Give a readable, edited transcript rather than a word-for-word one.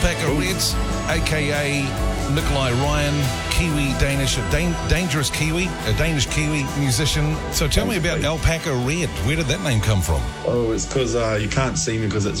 Alpaca Reds, a.k.a. Nikolai Ryan, Kiwi, dangerous Kiwi, a Danish Kiwi musician. So tell me about Alpaca Red. Where did that name come from? Oh, it's because you can't see me because it's